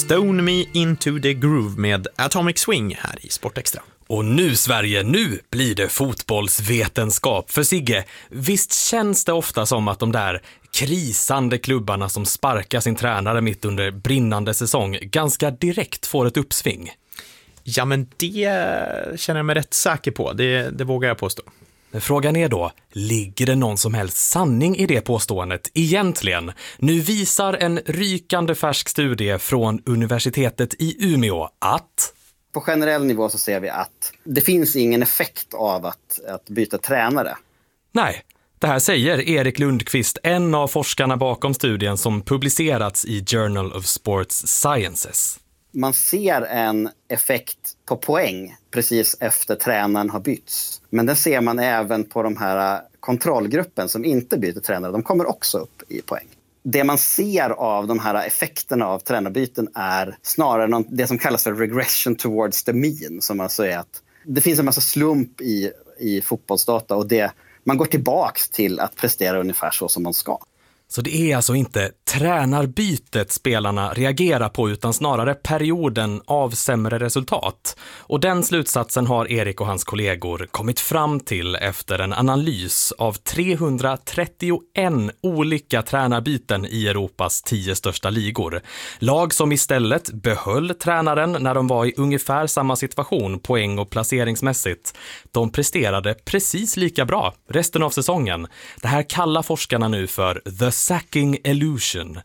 Stone Me Into the Groove med Atomic Swing här i Sportextra. Och nu Sverige, nu blir det fotbollsvetenskap. För Sigge, visst känns det ofta som att de där krisande klubbarna som sparkar sin tränare mitt under brinnande säsong ganska direkt får ett uppsving? Ja, men det känner jag mig rätt säker på. Det vågar jag påstå. Frågan är då, ligger det någon som helst sanning i det påståendet egentligen? Nu visar en rykande färsk studie från universitetet i Umeå att... På generell nivå så ser vi att det finns ingen effekt av att byta tränare. Nej, det här säger Erik Lundqvist, en av forskarna bakom studien som publicerats i Journal of Sports Sciences. Man ser en effekt på poäng precis efter tränaren har bytts. Men den ser man även på de här kontrollgruppen som inte byter tränare. De kommer också upp i poäng. Det man ser av de här effekterna av tränarbyten är snarare det som kallas för regression towards the mean. Som alltså är att det finns en massa slump i fotbollsdata och man går tillbaks till att prestera ungefär så som man ska. Så det är alltså inte tränarbytet spelarna reagerar på utan snarare perioden av sämre resultat. Och den slutsatsen har Erik och hans kollegor kommit fram till efter en analys av 331 olika tränarbyten i Europas 10 största ligor. Lag som istället behöll tränaren när de var i ungefär samma situation poäng- och placeringsmässigt. De presterade precis lika bra resten av säsongen. Det här kallar forskarna nu för the sacking illusion,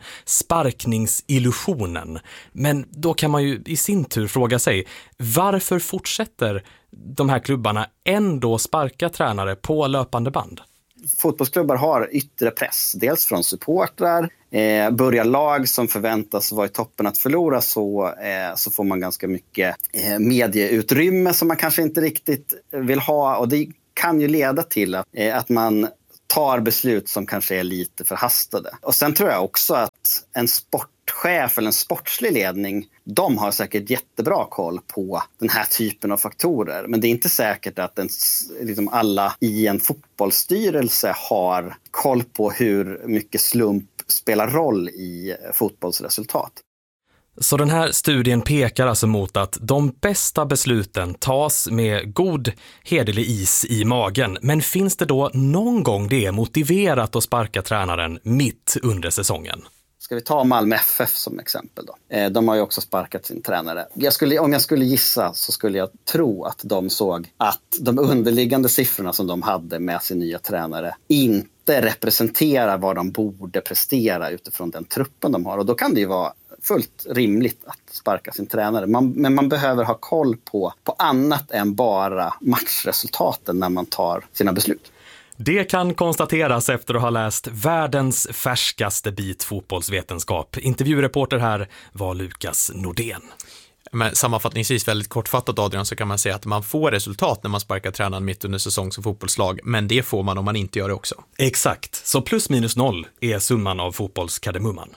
sparkningsillusionen. Men då kan man ju i sin tur fråga sig, varför fortsätter de här klubbarna ändå sparka tränare på löpande band? Fotbollsklubbar har yttre press, dels från supportrar. Börjar lag som förväntas vara i toppen att förlora så får man ganska mycket medieutrymme som man kanske inte riktigt vill ha. Och det kan ju leda till att man tar beslut som kanske är lite förhastade. Och sen tror jag också att en sportchef eller en sportslig ledning, de har säkert jättebra koll på den här typen av faktorer. Men det är inte säkert att liksom alla i en fotbollsstyrelse har koll på hur mycket slump spelar roll i fotbollsresultat. Så den här studien pekar alltså mot att de bästa besluten tas med god hederlig is i magen. Men finns det då någon gång det är motiverat att sparka tränaren mitt under säsongen? Ska vi ta Malmö FF som exempel då? De har ju också sparkat sin tränare. Om jag skulle gissa så skulle jag tro att de såg att de underliggande siffrorna som de hade med sin nya tränare inte representerar vad de borde prestera utifrån den truppen de har. Och då kan det ju vara fullt rimligt att sparka sin tränare. Men man behöver ha koll på annat än bara matchresultaten när man tar sina beslut. Det kan konstateras efter att ha läst världens färskaste bit fotbollsvetenskap. Intervjureporter här var Lukas Nordén. Men sammanfattningsvis väldigt kortfattat, Adrian, så kan man säga att man får resultat när man sparkar tränaren mitt under säsong som fotbollslag, men det får man om man inte gör det också. Exakt, så plus minus noll är summan av fotbollskardemumman.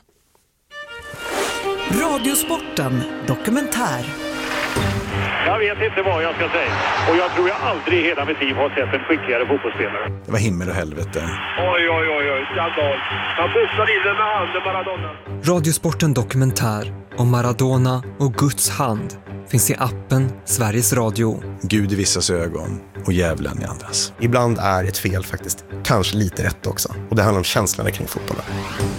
Radiosporten dokumentär. Jag vet inte vad jag ska säga. Och jag tror jag aldrig i hela mitt liv har sett en skickligare fotbollsspelare. Det var himmel och helvete. Oj, skandal. Han pussade in den med handen, Maradona. Radiosporten dokumentär om Maradona och Guds hand finns i appen Sveriges Radio. Gud i vissas ögon och djävulen i andras. Ibland är ett fel faktiskt kanske lite rätt också. Och det handlar om känslorna kring fotbollen.